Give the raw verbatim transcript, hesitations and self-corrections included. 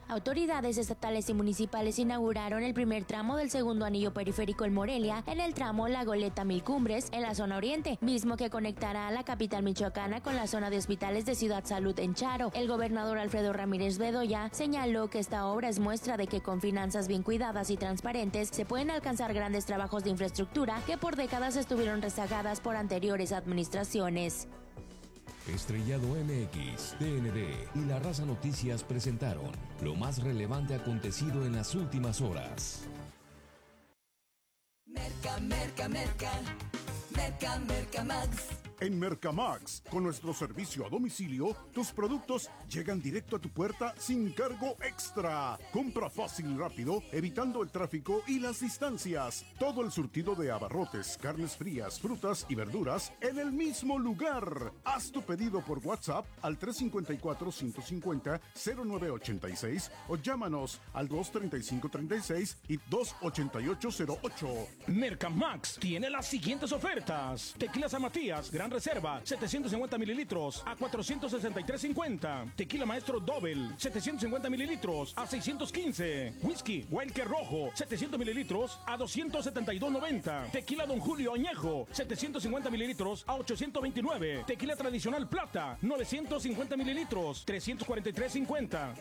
Autoridades estatales y municipales inauguraron el primer tramo del segundo anillo periférico en Morelia, en el tramo La Goleta Mil Cumbres, en la zona oriente, mismo que conectará a la capital michoacana con la zona de hospitales de Ciudad Salud en Charo. El gobernador Alfredo Ramírez Bedoya señaló que esta obra es muestra de que con finanzas bien cuidadas y transparentes se pueden alcanzar grandes trabajos de infraestructura que por décadas estuvieron rezagadas por anteriores administraciones. Estrellado M X, T N D y La Raza Noticias presentaron lo más relevante acontecido en las últimas horas. Merca, merca, merca, merca, merca Max. En Mercamax, con nuestro servicio a domicilio, tus productos llegan directo a tu puerta sin cargo extra. Compra fácil y rápido, evitando el tráfico y las distancias. Todo el surtido de abarrotes, carnes frías, frutas y verduras en el mismo lugar. Haz tu pedido por WhatsApp al tres cinco cuatro, cinco cinco cero, cero nueve ocho seis o llámanos al dos treinta y cinco treinta y seis y dos ochenta y ocho cero ocho. Mercamax tiene las siguientes ofertas. Tequila San Matías, Gran Reserva, setecientos cincuenta mililitros a cuatrocientos sesenta y tres cincuenta. Tequila Maestro Double, setecientos cincuenta mililitros a seiscientos quince. Whisky Wildcat Rojo, setecientos mililitros a doscientos setenta y dos noventa. Tequila Don Julio Añejo, setecientos cincuenta mililitros a ochocientos veintinueve. Tequila Tradicional Plata, novecientos cincuenta mililitros, trescientos cuarenta y tres cincuenta.